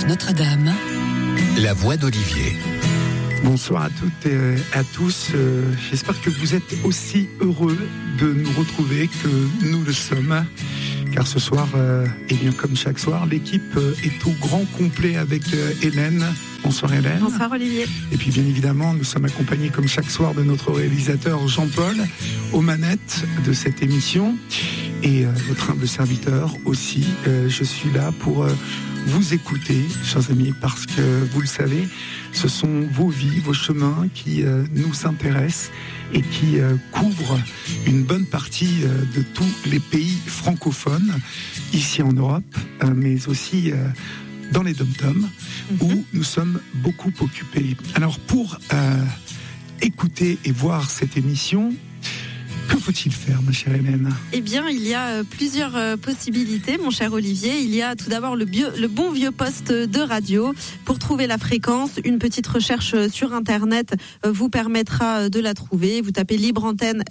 RCF Notre-Dame, la voix d'Olivier. Bonsoir à toutes et à tous. J'espère que vous êtes aussi heureux de nous retrouver que nous le sommes. Car ce soir, et bien comme chaque soir, l'équipe est au grand complet avec Hélène. Bonsoir Hélène. Bonsoir Olivier. Et puis bien évidemment, nous sommes accompagnés comme chaque soir de notre réalisateur Jean-Paul aux manettes de cette émission. Et votre humble serviteur aussi. Je suis là pour vous écouter, chers amis, parce que vous le savez, ce sont vos vies, vos chemins qui nous intéressent et qui couvrent une bonne partie de tous les pays francophones, ici en Europe, mais aussi dans les dom-toms, où nous sommes beaucoup occupés. Alors pour écouter et voir cette émission, que faut-il faire, ma chère Hélène ? Eh bien, il y a plusieurs possibilités, mon cher Olivier. Il y a tout d'abord le bon vieux poste de radio. Pour trouver la fréquence, une petite recherche sur Internet vous permettra de la trouver. Vous tapez libre antenne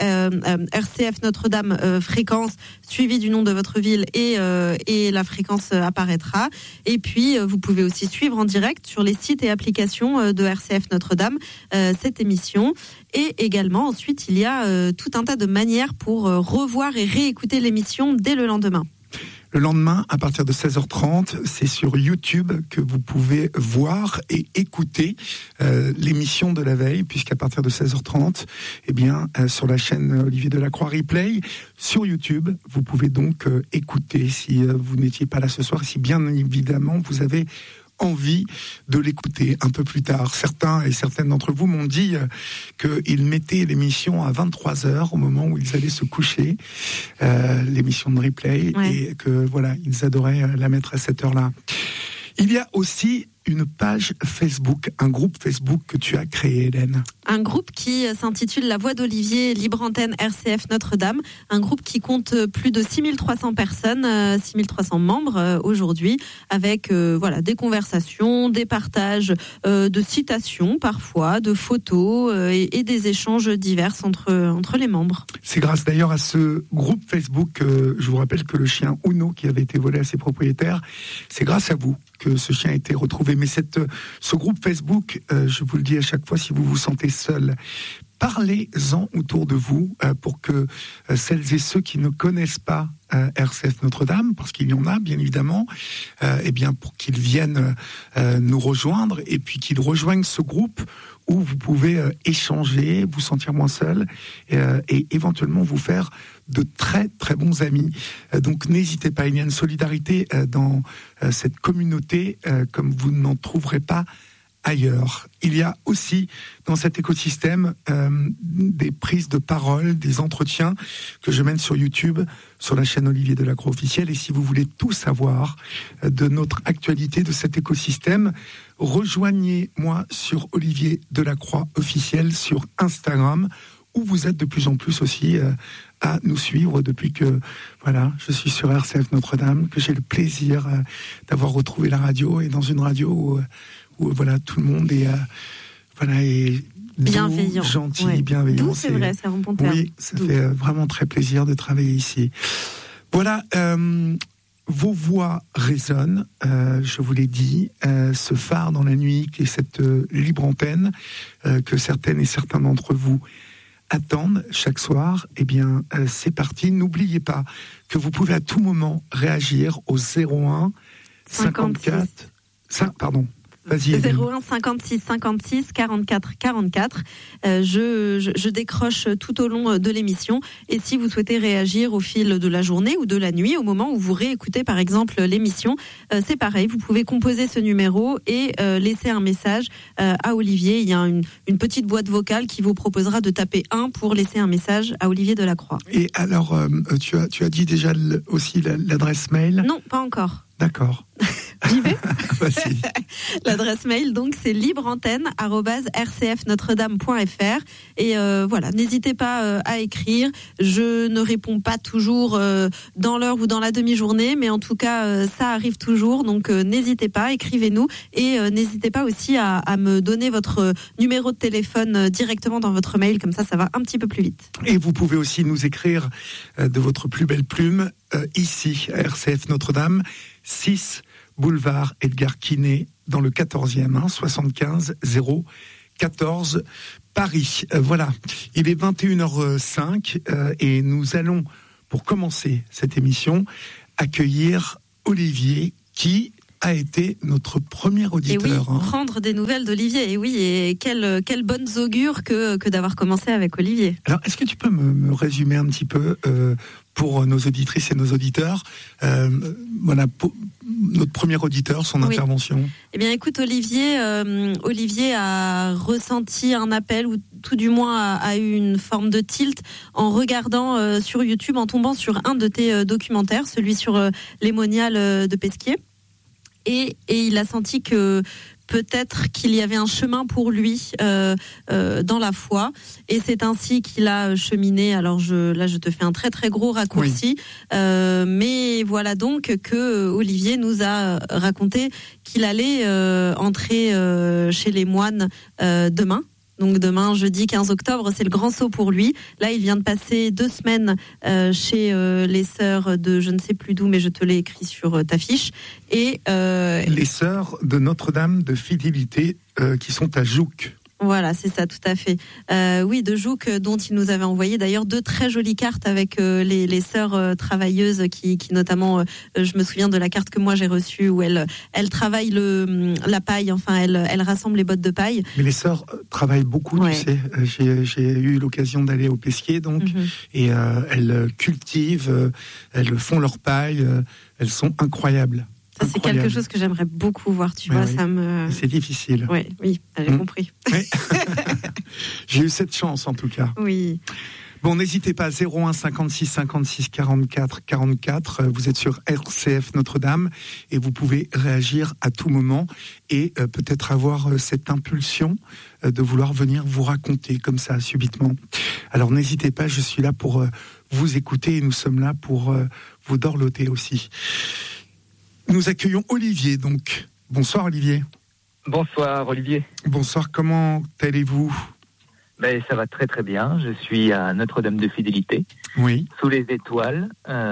RCF Notre-Dame fréquence, suivi du nom de votre ville et la fréquence apparaîtra. Et puis, vous pouvez aussi suivre en direct sur les sites et applications de RCF Notre-Dame cette émission. Et également, ensuite, il y a tout un tas de manières pour revoir et réécouter l'émission dès le lendemain. Le lendemain, à partir de 16h30, c'est sur YouTube que vous pouvez voir et écouter l'émission de la veille, puisqu'à partir de 16h30, eh bien, sur la chaîne Olivier Delacroix Replay, sur YouTube, vous pouvez donc écouter si vous n'étiez pas là ce soir, si bien évidemment vous avez envie de l'écouter un peu plus tard. Certains et certaines d'entre vous m'ont dit qu'ils mettaient l'émission à 23h au moment où ils allaient se coucher, l'émission de replay, et que voilà, ils adoraient la mettre à cette heure-là. Il y a aussi une page Facebook, un groupe Facebook que tu as créé, Hélène. Un groupe qui s'intitule La Voix d'Olivier, Libre Antenne RCF Notre-Dame. Un groupe qui compte plus de 6300 personnes, 6300 membres aujourd'hui, avec des conversations, des partages de citations parfois, de photos et des échanges divers entre les membres. C'est grâce d'ailleurs à ce groupe Facebook, je vous rappelle que le chien Uno qui avait été volé à ses propriétaires, c'est grâce à vous que ce chien a été retrouvé. Mais ce groupe Facebook, je vous le dis à chaque fois, si vous vous sentez seul, parlez-en autour de vous pour que celles et ceux qui ne connaissent pas RCF Notre-Dame, parce qu'il y en a bien évidemment, pour qu'ils viennent nous rejoindre et puis qu'ils rejoignent ce groupe où vous pouvez échanger, vous sentir moins seul et éventuellement vous faire de très très bons amis. Donc n'hésitez pas, il y a une solidarité dans cette communauté comme vous n'en trouverez pas ailleurs. Il y a aussi dans cet écosystème des prises de parole, des entretiens que je mène sur YouTube, sur la chaîne Olivier Delacroix officielle. Et si vous voulez tout savoir de notre actualité, de cet écosystème, rejoignez-moi sur Olivier Delacroix officiel sur Instagram, où vous êtes de plus en plus aussi à nous suivre depuis que je suis sur RCF Notre-Dame, que j'ai le plaisir d'avoir retrouvé la radio, et dans une radio où tout le monde est bienveillant, gentil, bienveillant. Doux, c'est vrai, c'est un bon terme. Oui, ça fait vraiment très plaisir de travailler ici. Voilà, vos voix résonnent, je vous l'ai dit, ce phare dans la nuit qui est cette libre antenne que certaines et certains d'entre vous attendent chaque soir. Eh bien, c'est parti. N'oubliez pas que vous pouvez à tout moment réagir au 01 54 Vas-y, 01 56 56 44 44. Je décroche tout au long de l'émission. Et si vous souhaitez réagir au fil de la journée ou de la nuit, au moment où vous réécoutez par exemple l'émission, c'est pareil. Vous pouvez composer ce numéro et laisser un message à Olivier. Il y a une petite boîte vocale qui vous proposera de taper 1 pour laisser un message à Olivier Delacroix. Et alors, tu as dit déjà aussi l'adresse mail ? Non, pas encore. D'accord. J'y vais. Vas-y. L'adresse mail, donc, c'est libreantenne@rcfnotredame.fr. Et n'hésitez pas à écrire. Je ne réponds pas toujours dans l'heure ou dans la demi-journée, mais en tout cas, ça arrive toujours. Donc, n'hésitez pas, écrivez-nous. Et n'hésitez pas aussi à me donner votre numéro de téléphone directement dans votre mail. Comme ça va un petit peu plus vite. Et vous pouvez aussi nous écrire de votre plus belle plume, ici, à RCF Notre-Dame, 6 boulevard Edgar Quinet, dans le 14e, 75 014 Paris. Voilà, il est 21h05 et nous allons, pour commencer cette émission, accueillir Olivier qui a été notre premier auditeur. Et oui, prendre des nouvelles d'Olivier. Et oui, et quelle bonne augure que d'avoir commencé avec Olivier. Alors, est-ce que tu peux me résumer un petit peu pour nos auditrices et nos auditeurs, voilà, notre premier auditeur, son intervention. Eh bien, écoute, Olivier a ressenti un appel, ou tout du moins a eu une forme de tilt en regardant sur YouTube, en tombant sur un de tes documentaires, celui sur les moniales de Pesquier. Et il a senti que peut-être qu'il y avait un chemin pour lui dans la foi, et c'est ainsi qu'il a cheminé. Alors je te fais un très très gros raccourci, mais voilà donc que Olivier nous a raconté qu'il allait entrer chez les moines demain. Donc demain, jeudi 15 octobre, c'est le grand saut pour lui. Là, il vient de passer 2 semaines chez les sœurs de je ne sais plus d'où, mais je te l'ai écrit sur ta fiche. Et les sœurs de Notre-Dame de Fidélité qui sont à Jouques. Voilà, c'est ça, tout à fait. Oui, de Jouques, dont il nous avait envoyé d'ailleurs 2 très jolies cartes avec les sœurs travailleuses qui notamment, je me souviens de la carte que moi j'ai reçue où elles travaillent la paille, enfin elles rassemblent les bottes de paille. Mais les sœurs travaillent beaucoup, tu sais. J'ai eu l'occasion d'aller au Pesquier, donc, et elles cultivent, elles font leur paille, elles sont incroyables. Ça, c'est quelque chose que j'aimerais beaucoup voir, tu vois, ça me... C'est difficile. Oui, j'ai compris. Oui. J'ai eu cette chance, en tout cas. Oui. Bon, n'hésitez pas, 01 56 56 44 44, vous êtes sur RCF Notre-Dame, et vous pouvez réagir à tout moment, et peut-être avoir cette impulsion de vouloir venir vous raconter, comme ça, subitement. Alors, n'hésitez pas, je suis là pour vous écouter, et nous sommes là pour vous dorloter aussi. Nous accueillons Olivier, donc. Bonsoir, Olivier. Bonsoir, Olivier. Bonsoir, comment allez-vous ? Ça va très très bien. Je suis à Notre-Dame de Fidélité, sous les étoiles,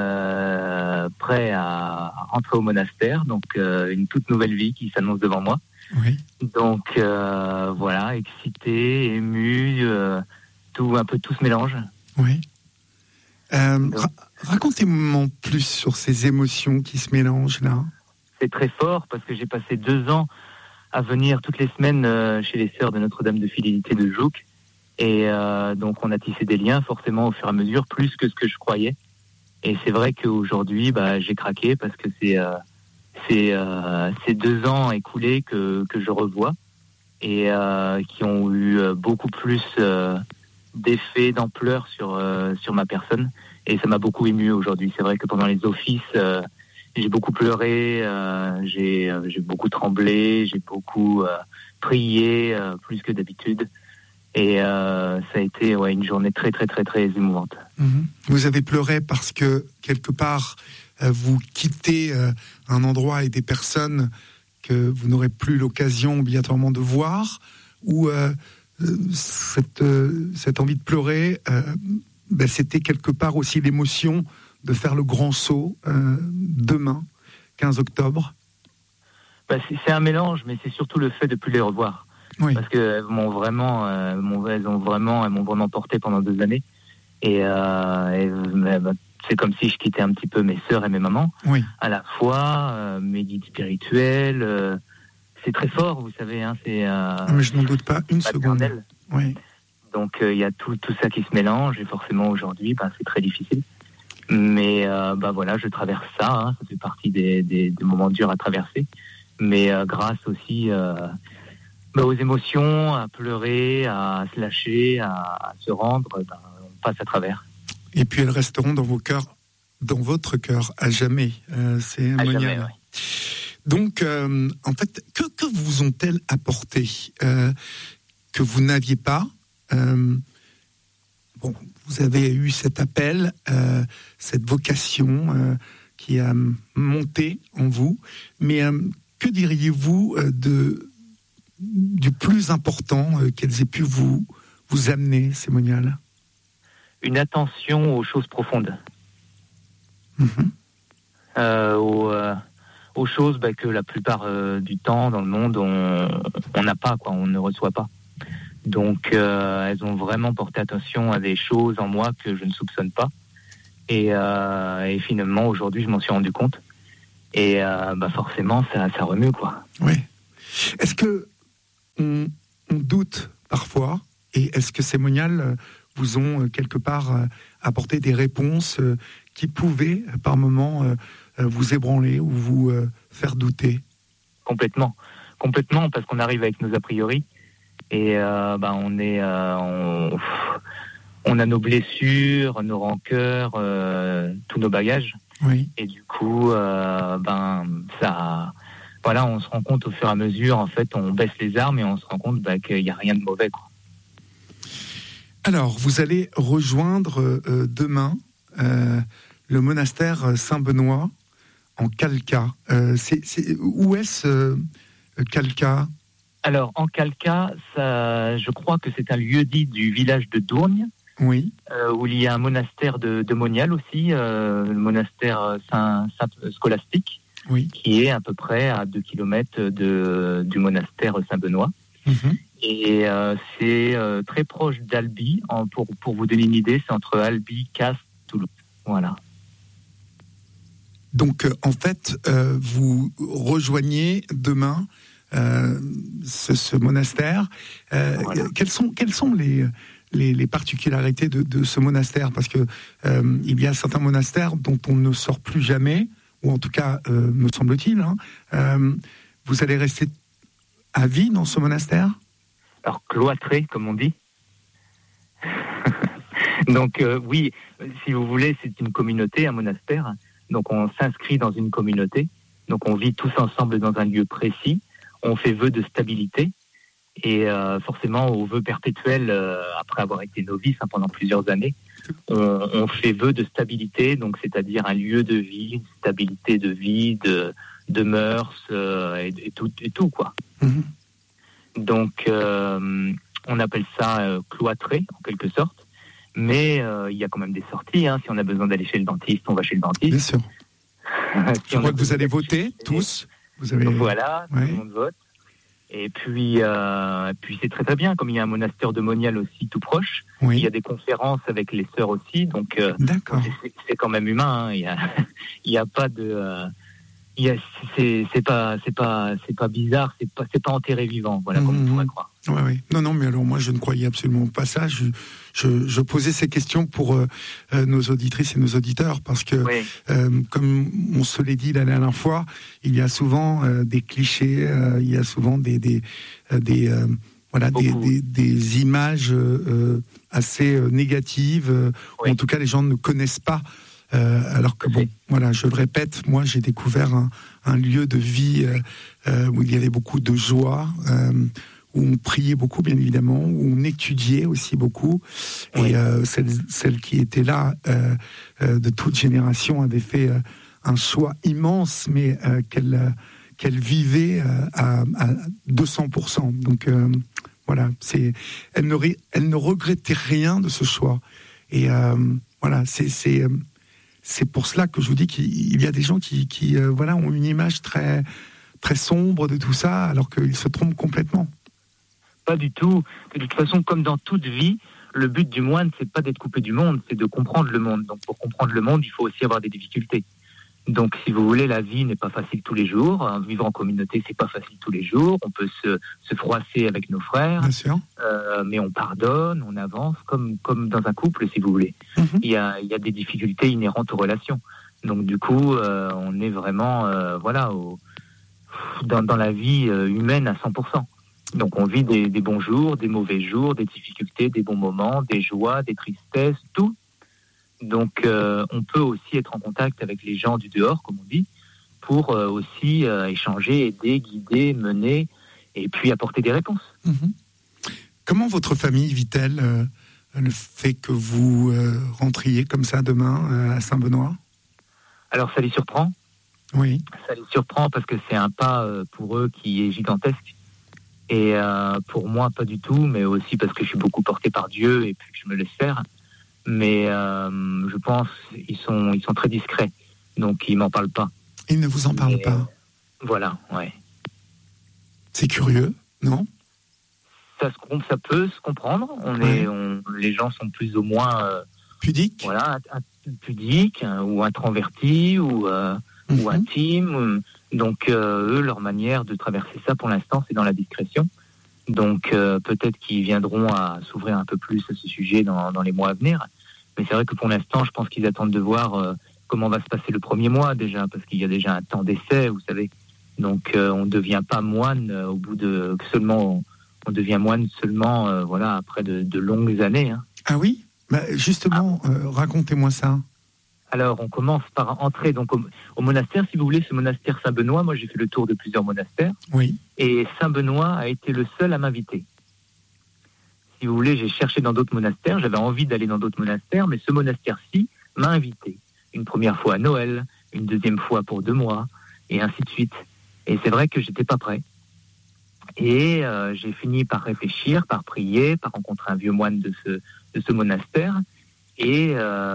prêt à rentrer au monastère. Donc, une toute nouvelle vie qui s'annonce devant moi. Oui. Donc, voilà, excité, ému, un peu tout se mélange. Oui. Racontez-moi plus sur ces émotions qui se mélangent là. C'est très fort parce que j'ai passé 2 ans à venir toutes les semaines chez les sœurs de Notre-Dame de Fidélité de Jouques, et donc on a tissé des liens forcément au fur et à mesure, plus que ce que je croyais. Et c'est vrai qu'aujourd'hui j'ai craqué parce que c'est 2 ans écoulés que je revois et qui ont eu beaucoup plus d'effet, d'ampleur sur ma personne. Et ça m'a beaucoup ému aujourd'hui. C'est vrai que pendant les offices, j'ai beaucoup pleuré, j'ai beaucoup tremblé, j'ai beaucoup prié, plus que d'habitude. Et ça a été une journée très, très, très, très émouvante. Vous avez pleuré parce que, quelque part, vous quittez un endroit et des personnes que vous n'aurez plus l'occasion obligatoirement de voir, ou cette envie de pleurer... c'était quelque part aussi l'émotion de faire le grand saut demain, 15 octobre. C'est un mélange, mais c'est surtout le fait de ne plus les revoir. Oui. Parce qu'elles m'ont vraiment porté pendant 2 années. Et c'est comme si je quittais un petit peu mes sœurs et mes mamans. Oui. À la fois, mes guides spirituels. C'est très fort, vous savez. Mais je n'en doute pas une seconde. Oui. Donc il y a tout ça qui se mélange, et forcément aujourd'hui c'est très difficile. Mais voilà, je traverse ça, ça fait partie des moments durs à traverser. Mais grâce aussi aux émotions, à pleurer, à se lâcher, à se rendre, on passe à travers. Et puis elles resteront dans vos cœurs, dans votre cœur à jamais. C'est à jamais, oui. Donc en fait, que vous ont-elles apporté que vous n'aviez pas? Vous avez eu cet appel, cette vocation qui a monté en vous, mais que diriez-vous du plus important qu'elles aient pu vous amener, ces moniales? Une attention aux choses profondes, aux choses que la plupart du temps dans le monde on n'a pas, quoi, on ne reçoit pas. Donc elles ont vraiment porté attention à des choses en moi que je ne soupçonne pas. Et finalement aujourd'hui je m'en suis rendu compte. Et forcément ça remue, quoi. Oui. Est-ce que on doute parfois, et est-ce que ces moniales vous ont quelque part apporté des réponses qui pouvaient par moments vous ébranler ou vous faire douter? Complètement, parce qu'on arrive avec nos a priori et on a nos blessures, nos rancœurs, tous nos bagages. Oui. Et du coup, ça, voilà, on se rend compte au fur et à mesure. En fait, on baisse les armes et on se rend compte qu'il n'y a rien de mauvais, quoi. Alors, vous allez rejoindre demain le monastère Saint-Benoît en Khalkha. Où est-ce Khalkha? Alors, en Khalkha, je crois que c'est un lieu-dit du village de Dourgne. Oui. Où il y a un monastère de moniales aussi, le monastère Saint-Scolastique, oui, qui est à peu près à 2 km du monastère Saint-Benoît. Mm-hmm. Et c'est très proche d'Albi. Pour vous donner une idée, c'est entre Albi, Castres, Toulouse. Voilà. Donc, en fait, vous rejoignez demain ce monastère. Voilà. Quelles sont les particularités de ce monastère? Parce que il y a certains monastères dont on ne sort plus jamais, ou en tout cas, me semble-t-il. Vous allez rester à vie dans ce monastère? Alors, cloîtré, comme on dit. Donc, oui, si vous voulez, c'est une communauté, un monastère. Donc, on s'inscrit dans une communauté. Donc, on vit tous ensemble dans un lieu précis. On fait vœu de stabilité. Et forcément, au vœu perpétuel, après avoir été novice pendant plusieurs années, on fait vœu de stabilité. Donc, c'est-à-dire un lieu de vie, une stabilité de vie, de mœurs et tout, quoi. Mm-hmm. Donc, on appelle ça cloîtré, en quelque sorte. Mais il y a quand même des sorties. Si on a besoin d'aller chez le dentiste, on va chez le dentiste. Bien sûr. Je crois que vous allez voter, tous. Voilà, ouais. Tout le monde vote. Et puis c'est très très bien. Comme il y a un monastère de moniales aussi tout proche, oui. Il y a des conférences avec les sœurs aussi. Donc, d'accord. C'est quand même humain. Il y a pas de... c'est pas bizarre, c'est pas enterré vivant, voilà, comme on pourrait croire. Oui. Non, mais alors moi je ne croyais absolument pas ça. Je posais ces questions pour nos auditrices et nos auditeurs parce que, oui. Comme on se l'est dit la dernière fois, il y a souvent des clichés, il y a souvent des images assez négatives. Oui. En tout cas, les gens ne connaissent pas. Alors que bon, voilà, je le répète, moi j'ai découvert un lieu de vie où il y avait beaucoup de joie, où on priait beaucoup bien évidemment, où on étudiait aussi beaucoup, oui. Et celle qui était là de toute génération avait fait un choix immense, mais qu'elle vivait à 200%. Donc voilà, elle ne regrettait rien de ce choix. Et voilà, c'est pour cela que je vous dis qu'il y a des gens qui ont une image très, très sombre de tout ça, alors qu'ils se trompent complètement. Pas du tout. De toute façon, comme dans toute vie, le but du moine, c'est pas d'être coupé du monde, c'est de comprendre le monde. Donc pour comprendre le monde, il faut aussi avoir des difficultés. Donc si vous voulez, la vie n'est pas facile tous les jours. Vivre en communauté, c'est pas facile tous les jours. On peut se froisser avec nos frères. Bien sûr. Mais on pardonne, on avance, comme dans un couple, si vous voulez. Mm-hmm. Il y a des difficultés inhérentes aux relations. Donc du coup, on est vraiment dans la vie humaine à 100%. Donc on vit des bons jours, des mauvais jours, des difficultés, des bons moments, des joies, des tristesses, tout. Donc on peut aussi être en contact avec les gens du dehors, comme on dit, pour aussi échanger, aider, guider, mener, et puis apporter des réponses. Mm-hmm. Comment votre famille vit-elle le fait que vous rentriez comme ça demain à Saint-Benoît? Alors ça les surprend. Oui. Ça les surprend parce que c'est un pas pour eux qui est gigantesque. Et pour moi, pas du tout, mais aussi parce que je suis beaucoup porté par Dieu et puis que je me laisse faire. Mais je pense qu'ils sont très discrets, donc ils m'en parlent pas. Ils ne vous en parlent pas? Voilà, ouais. C'est curieux, non ? Ça peut se comprendre. Les gens sont plus ou moins pudiques. Voilà, pudiques ou introvertis ou intimes. Donc eux, leur manière de traverser ça pour l'instant, c'est dans la discrétion. Donc peut-être qu'ils viendront à s'ouvrir un peu plus à ce sujet dans les mois à venir. Mais c'est vrai que pour l'instant, je pense qu'ils attendent de voir comment va se passer le premier mois déjà, parce qu'il y a déjà un temps d'essai, vous savez. Donc on ne devient pas moine au bout de seulement. On devient moine seulement voilà, après de longues années. Hein. Ah oui ? Justement, racontez-moi ça. Alors, on commence par entrer donc au monastère. Si vous voulez, ce monastère Saint-Benoît, moi j'ai fait le tour de plusieurs monastères. Oui. Et Saint-Benoît a été le seul à m'inviter. Si vous voulez, j'ai cherché dans d'autres monastères. J'avais envie d'aller dans d'autres monastères, mais ce monastère-ci m'a invité. Une première fois à Noël, une deuxième fois pour 2 mois, et ainsi de suite. Et c'est vrai que j'étais pas prêt. Et j'ai fini par réfléchir, par prier, par rencontrer un vieux moine de ce monastère. Et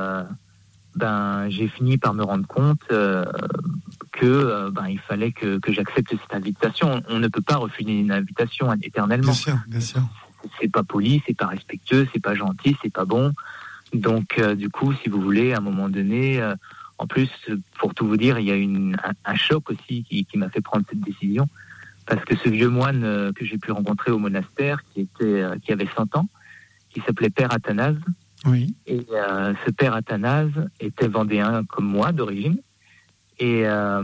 j'ai fini par me rendre compte que il fallait que j'accepte cette invitation. On ne peut pas refuser une invitation éternellement. Bien sûr. C'est pas poli, c'est pas respectueux, c'est pas gentil, c'est pas bon. Donc du coup, si vous voulez, à un moment donné, en plus, pour tout vous dire, il y a un choc aussi qui m'a fait prendre cette décision. Parce que ce vieux moine que j'ai pu rencontrer au monastère, qui avait 100 ans, qui s'appelait Père Athanase. Oui. Et ce Père Athanase était vendéen comme moi d'origine. Et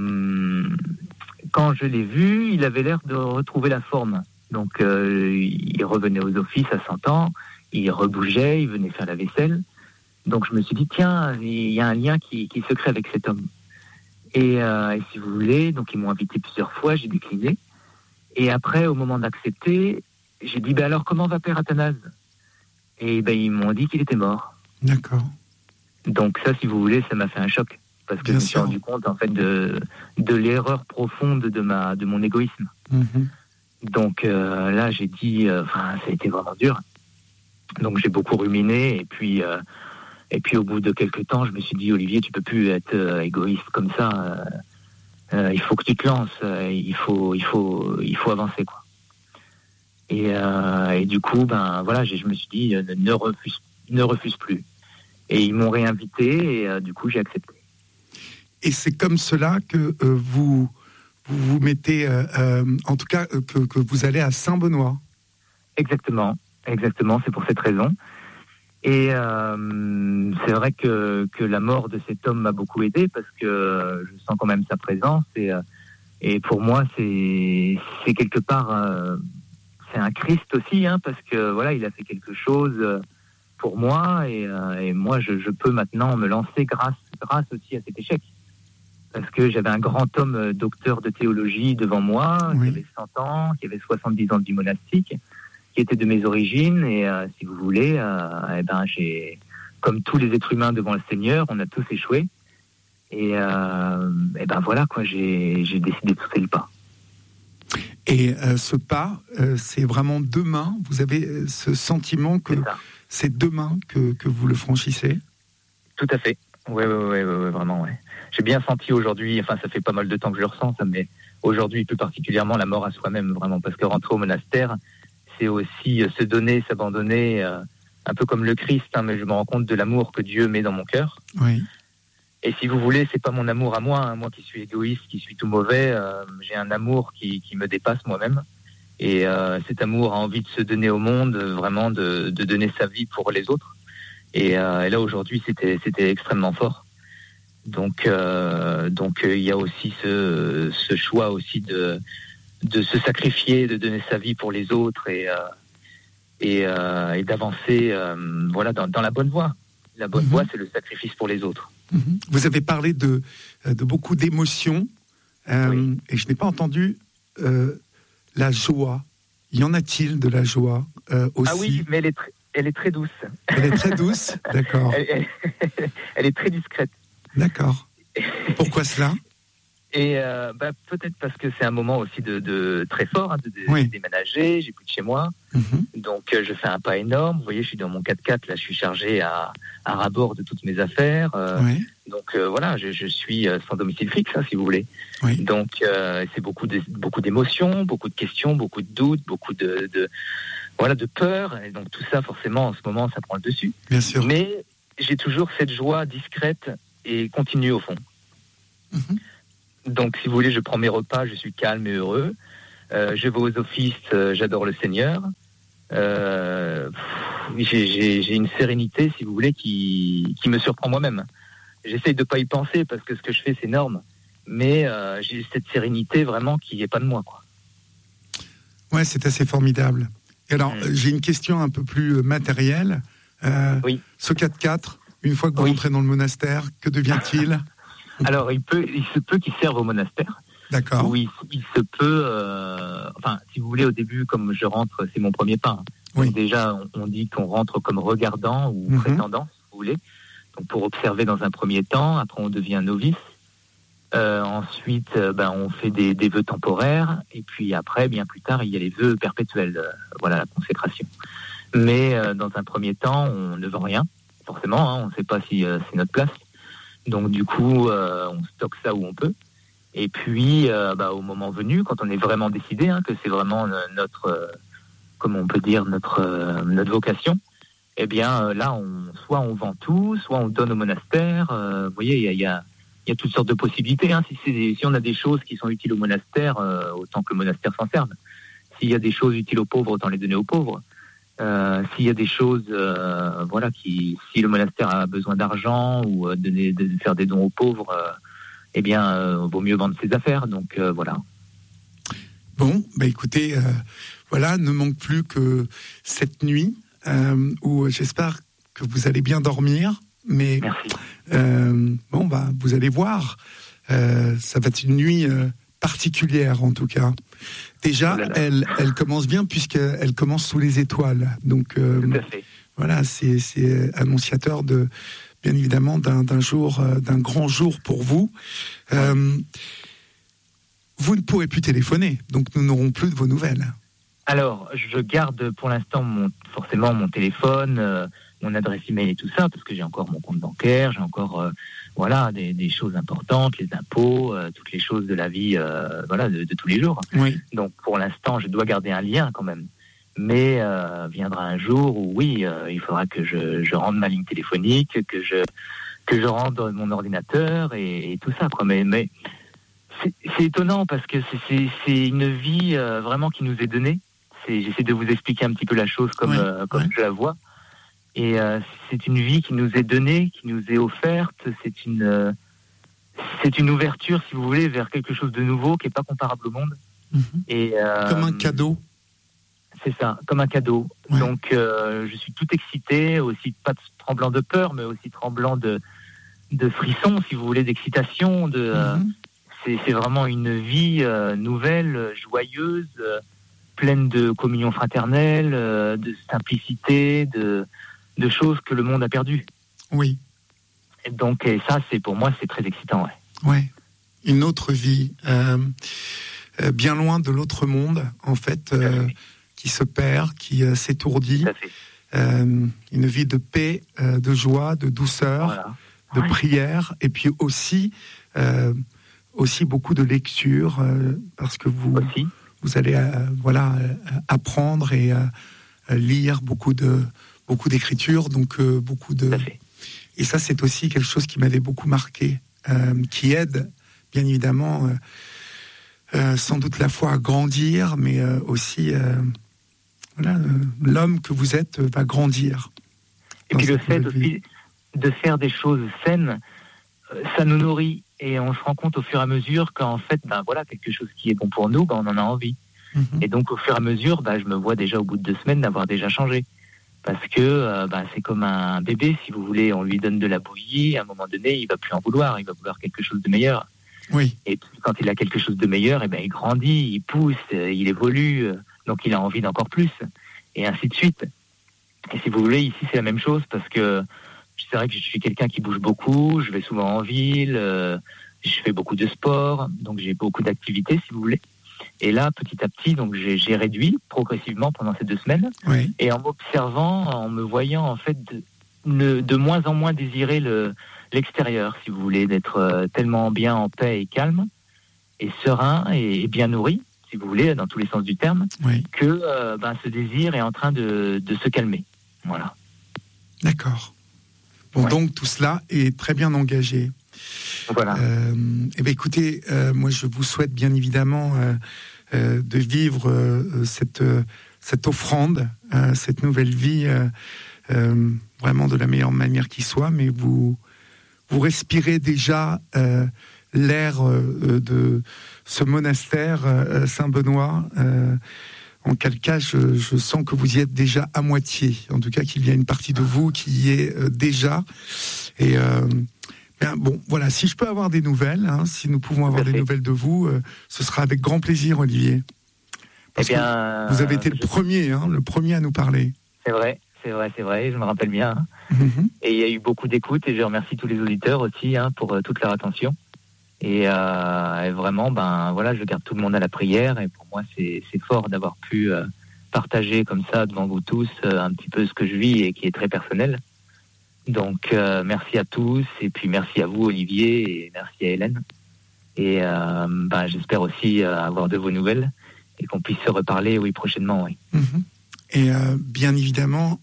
quand je l'ai vu, il avait l'air de retrouver la forme. Donc il revenait aux offices à 100 ans, il rebougeait, il venait faire la vaisselle. Donc je me suis dit, tiens, il y a un lien qui se crée avec cet homme. Et si vous voulez, donc ils m'ont invité plusieurs fois, j'ai décliné. Et après, au moment d'accepter, j'ai dit, alors comment va Père Athanase ? Et ils m'ont dit qu'il était mort. D'accord. Donc ça, si vous voulez, ça m'a fait un choc. Parce que je me suis rendu compte, en fait, de l'erreur profonde de mon égoïsme. Mm-hmm. Donc là, j'ai dit, ça a été vraiment dur. Donc j'ai beaucoup ruminé. Et puis au bout de quelques temps, je me suis dit, Olivier, tu peux plus être égoïste comme ça. Il faut que tu te lances, il faut avancer, quoi. Et du coup, je me suis dit, ne refuse plus. Et ils m'ont réinvité, et du coup, j'ai accepté. Et c'est comme cela que vous mettez, en tout cas, que vous allez à Saint-Benoît. Exactement, c'est pour cette raison. Et c'est vrai que la mort de cet homme m'a beaucoup aidé parce que je sens quand même sa présence et pour moi c'est quelque part c'est un Christ aussi, hein, parce que voilà, il a fait quelque chose pour moi et moi je peux maintenant me lancer grâce aussi à cet échec, parce que j'avais un grand homme docteur de théologie devant moi, qui avait 100 ans, qui avait 70 ans de vie monastique, qui était de mes origines, et si vous voulez, j'ai, comme tous les êtres humains devant le Seigneur, on a tous échoué, et voilà, quoi, j'ai décidé de sauter le pas. Et ce pas, c'est vraiment demain, vous avez ce sentiment que c'est demain que vous le franchissez ? Tout à fait, oui, vraiment, ouais. J'ai bien senti aujourd'hui, enfin ça fait pas mal de temps que je le ressens, ça, mais aujourd'hui plus particulièrement la mort à soi-même, vraiment, parce que rentrer au monastère, c'est aussi se donner, s'abandonner, un peu comme le Christ, hein, mais je me rends compte de l'amour que Dieu met dans mon cœur. Oui. Et si vous voulez, c'est pas mon amour à moi, hein, moi qui suis égoïste, qui suis tout mauvais, j'ai un amour qui me dépasse moi-même. Et cet amour a envie de se donner au monde, vraiment de donner sa vie pour les autres. Et là aujourd'hui, c'était extrêmement fort. Donc il y a aussi ce choix aussi de se sacrifier, de donner sa vie pour les autres et d'avancer dans la bonne voie. La bonne voie, c'est le sacrifice pour les autres. Vous avez parlé de beaucoup d'émotions et je n'ai pas entendu la joie. Y en a-t-il de la joie aussi ? Ah oui, mais elle est très douce. Elle est très douce, d'accord. Elle est très discrète. D'accord. Pourquoi cela ? Et peut-être parce que c'est un moment aussi de très fort, de déménager, j'ai plus de chez moi. Donc je fais un pas énorme. Vous voyez, je suis dans mon 4x4, là je suis chargé à ras-bord de toutes mes affaires. Donc voilà, je suis sans domicile fixe, si vous voulez. Donc c'est beaucoup d'émotions, beaucoup de questions, beaucoup de doutes, beaucoup de peur. Et donc tout ça, forcément, en ce moment, ça prend le dessus. Bien sûr. Mais j'ai toujours cette joie discrète et continue au fond. Donc, si vous voulez, je prends mes repas, je suis calme et heureux. Je vais aux offices, j'adore le Seigneur. J'ai une sérénité, si vous voulez, qui me surprend moi-même. J'essaye de pas y penser parce que ce que je fais, c'est énorme. Mais j'ai cette sérénité vraiment qui n'est pas de moi, quoi. Ouais, c'est assez formidable. Et alors, j'ai une question un peu plus matérielle. Ce 4x4, une fois que vous rentrez dans le monastère, que devient-il ? Alors, il se peut qu'il serve au monastère. D'accord. Oui, il se peut. Si vous voulez, au début, comme je rentre, c'est mon premier pas. Donc déjà, on dit qu'on rentre comme regardant ou prétendant, si vous voulez. Donc pour observer dans un premier temps. Après, on devient novice. Ensuite, on fait des vœux temporaires. Et puis après, bien plus tard, il y a les vœux perpétuels. La consécration. Mais dans un premier temps, on ne vend rien, forcément. On ne sait pas si c'est notre place. Donc du coup, on stocke ça où on peut. Et puis, au moment venu, quand on est vraiment décidé que c'est vraiment notre, comment on peut dire, notre vocation, eh bien là, soit on vend tout, soit on donne au monastère. Vous voyez, il y a toutes sortes de possibilités. Si on a des choses qui sont utiles au monastère, autant que le monastère s'en serve. S'il y a des choses utiles aux pauvres, autant les donner aux pauvres. S'il y a des choses, si le monastère a besoin d'argent ou de faire des dons aux pauvres, vaut mieux vendre ses affaires. Donc voilà. Bon, écoutez, ne manque plus que cette nuit où j'espère que vous allez bien dormir. Mais vous allez voir, ça va être une nuit particulière en tout cas. Déjà, elle commence bien puisqu'elle commence sous les étoiles. Donc, tout à fait. Voilà, c'est annonciateur bien évidemment d'un grand jour pour vous. Vous ne pourrez plus téléphoner, donc nous n'aurons plus de vos nouvelles. Alors, je garde pour l'instant forcément mon téléphone, mon adresse email et tout ça, parce que j'ai encore mon compte bancaire, j'ai encore des choses importantes, les impôts, toutes les choses de la vie, de tous les jours. Oui. Donc pour l'instant, je dois garder un lien quand même. Mais viendra un jour où il faudra que je rende ma ligne téléphonique, que je rende mon ordinateur et tout ça, quoi. Mais c'est étonnant parce que c'est une vie vraiment qui nous est donnée. J'essaie de vous expliquer un petit peu la chose comme je la vois. Et c'est une vie qui nous est donnée, qui nous est offerte. C'est une ouverture, si vous voulez, vers quelque chose de nouveau qui n'est pas comparable au monde. Et, comme un cadeau. C'est ça, comme un cadeau. Ouais. Donc je suis tout excité, aussi pas tremblant de peur, mais aussi tremblant de frissons, si vous voulez, d'excitation. C'est vraiment une vie nouvelle, joyeuse, pleine de communion fraternelle, de simplicité, de choses que le monde a perdues. Oui. Et donc, ça, pour moi, c'est très excitant. Ouais. Une autre vie, bien loin de l'autre monde, en fait, qui se perd, qui s'étourdit. Une vie de paix, de joie, de douceur, de prière, et puis aussi beaucoup de lecture, parce que vous allez apprendre et lire beaucoup d'écriture, donc beaucoup de... Et ça, c'est aussi quelque chose qui m'avait beaucoup marqué, qui aide, bien évidemment, sans doute la foi à grandir, mais aussi, l'homme que vous êtes va grandir. Et puis le fait aussi de faire des choses saines, ça nous nourrit. Et on se rend compte au fur et à mesure qu'en fait, quelque chose qui est bon pour nous, on en a envie. Et donc, au fur et à mesure, je me vois déjà au bout de 2 semaines d'avoir déjà changé. Parce que c'est comme un bébé, si vous voulez, on lui donne de la bouillie, à un moment donné, il va plus en vouloir, il va vouloir quelque chose de meilleur. Oui. Et puis, quand il a quelque chose de meilleur, il grandit, il pousse, il évolue, donc il a envie d'encore plus, et ainsi de suite. Et si vous voulez, ici, c'est la même chose, parce que c'est vrai que je suis quelqu'un qui bouge beaucoup, je vais souvent en ville, je fais beaucoup de sport, donc j'ai beaucoup d'activités, si vous voulez. Et là, petit à petit, donc j'ai réduit progressivement pendant ces 2 semaines. Oui. Et en m'observant, en me voyant, en fait, de moins en moins désirer l'extérieur, si vous voulez, d'être tellement bien en paix et calme, et serein et bien nourri, si vous voulez, dans tous les sens du terme, Oui. que ce désir est en train de se calmer. Voilà. D'accord. Bon, Ouais. donc tout cela est très bien engagé. Voilà. Écoutez, moi je vous souhaite bien évidemment de vivre cette offrande, cette nouvelle vie, vraiment de la meilleure manière qui soit, mais vous respirez déjà l'air de ce monastère Saint-Benoît, en quel cas je sens que vous y êtes déjà à moitié, en tout cas qu'il y a une partie de vous qui y est déjà, et bon, voilà, si je peux avoir des nouvelles, si nous pouvons avoir des nouvelles de vous, ce sera avec grand plaisir, Olivier. Parce que vous avez été le premier à nous parler. C'est vrai, je me rappelle bien. Mm-hmm. Et il y a eu beaucoup d'écoute, et je remercie tous les auditeurs aussi pour toute leur attention. Et vraiment, voilà, je garde tout le monde à la prière, et pour moi, c'est fort d'avoir pu partager comme ça devant vous tous un petit peu ce que je vis et qui est très personnel. Donc, merci à tous, et puis merci à vous, Olivier, et merci à Hélène. Et j'espère aussi avoir de vos nouvelles et qu'on puisse se reparler, oui, prochainement, oui. Mm-hmm. Et bien évidemment,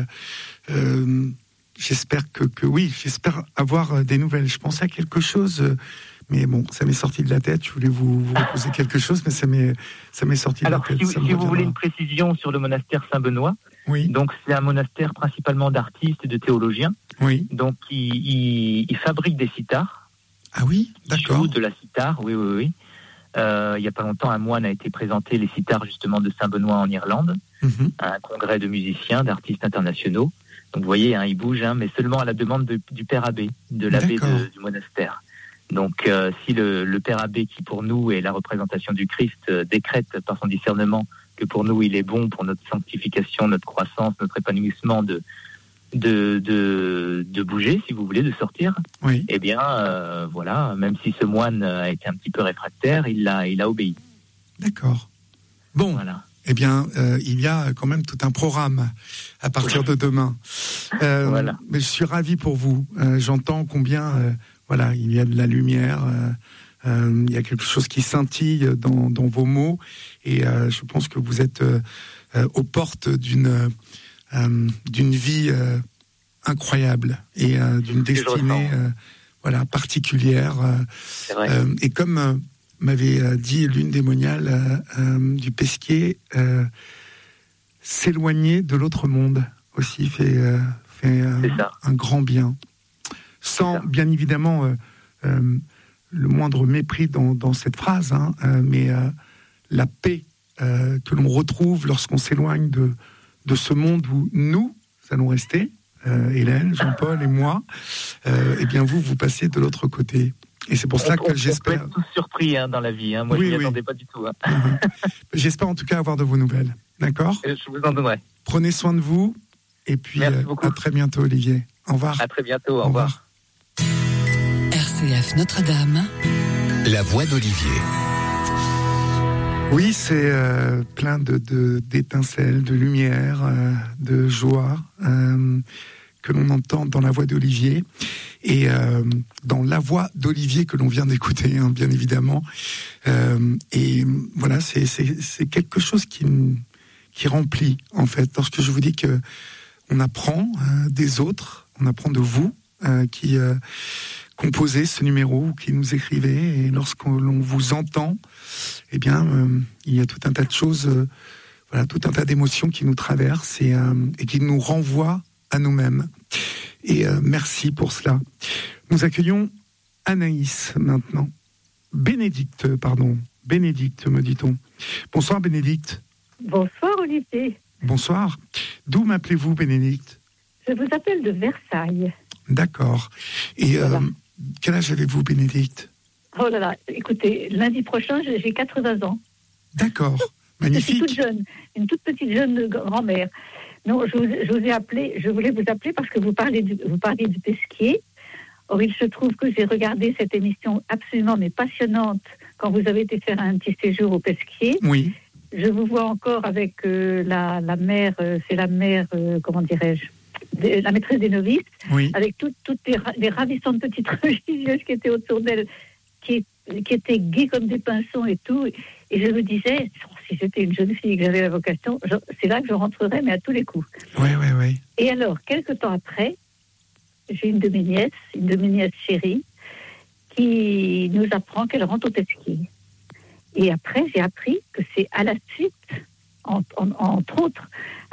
j'espère que oui, j'espère avoir des nouvelles. Je pensais à quelque chose, mais bon, ça m'est sorti de la tête. Je voulais vous reposer quelque chose, mais ça m'est sorti de la tête. Alors, si vous voulez une précision sur le monastère Saint-Benoît, oui. Donc c'est un monastère principalement d'artistes et de théologiens. Oui. Donc il fabrique des sitars. Ah oui, d'accord. Il joue de la sitar, oui. Il y a pas longtemps, un moine a été présenté les sitars justement de Saint-Benoît en Irlande, à un congrès de musiciens, d'artistes internationaux. Donc vous voyez, il bouge, mais seulement à la demande du père abbé, de l'abbé du monastère. Donc si le père abbé, qui pour nous est la représentation du Christ, décrète par son discernement que pour nous il est bon pour notre sanctification, notre croissance, notre épanouissement de bouger, si vous voulez, de sortir. Oui. Eh bien, voilà, même si ce moine a été un petit peu réfractaire, il a obéi. D'accord. Bon. Voilà. Eh bien, il y a quand même tout un programme à partir de demain. Voilà. Mais je suis ravi pour vous. J'entends combien, voilà, il y a de la lumière. Il y a quelque chose qui scintille dans vos mots, et je pense que vous êtes aux portes d'une vie incroyable et d'une destinée particulière. Et comme m'avait dit l'une des moniales du Pesquier, s'éloigner de l'autre monde aussi fait un grand bien, sans bien évidemment le moindre mépris dans cette phrase, mais la paix que l'on retrouve lorsqu'on s'éloigne de ce monde où nous allons rester, Hélène, Jean-Paul et moi, eh bien vous passez de l'autre côté. Et c'est pour cela que j'espère... On peut être tous surpris dans la vie, moi je m'y attendais pas du tout. J'espère en tout cas avoir de vos nouvelles, d'accord ? Je vous en donnerai. Prenez soin de vous, et puis à très bientôt, Olivier. Au revoir. À très bientôt, au revoir. RCF Notre-Dame, la voix d'Olivier. Oui, c'est plein d'étincelles, de lumière, de joie que l'on entend dans la voix d'Olivier, et dans la voix d'Olivier que l'on vient d'écouter, bien évidemment. Et voilà, c'est quelque chose qui remplit, en fait, lorsque je vous dis que on apprend des autres, on apprend de vous qui composez ce numéro, qui nous écrivez, et lorsqu'on vous entend, eh bien, il y a tout un tas de choses, tout un tas d'émotions qui nous traversent et qui nous renvoient à nous-mêmes. Et merci pour cela. Nous accueillons Anaïs maintenant. Bénédicte, me dit-on. Bonsoir Bénédicte. Bonsoir Olivier. Bonsoir. D'où m'appelez-vous, Bénédicte ? Je vous appelle de Versailles. D'accord. Et voilà. Quel âge avez-vous, Bénédicte ? Oh là là, écoutez, lundi prochain, j'ai 80 ans. D'accord, magnifique. Je suis toute jeune, une toute petite jeune grand-mère. Non, je voulais vous appeler parce que vous parlez du Pesquier. Or, il se trouve que j'ai regardé cette émission absolument mais passionnante quand vous avez été faire un petit séjour au Pesquier. Oui. Je vous vois encore avec la mère, c'est la mère, comment dirais-je, la maîtresse des novices, Oui. avec toutes les ravissantes petites religieuses qui étaient autour d'elle, qui étaient gaies comme des pinsons et tout. Et je me disais, si j'étais une jeune fille et que j'avais la vocation, c'est là que je rentrerais, mais à tous les coups. Oui, oui, oui. Et alors, quelque temps après, j'ai une de mes nièces chérie, qui nous apprend qu'elle rentre au Pesquier. Et après, j'ai appris que c'est à la suite, entre autres,